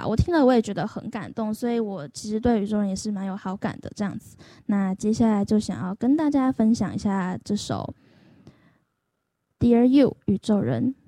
吧，我听了我也觉得很感动，所以我其实对宇宙人也是蛮有好感的这样子。那接下来就想要跟大家分享一下这首 Dear You 宇宙人。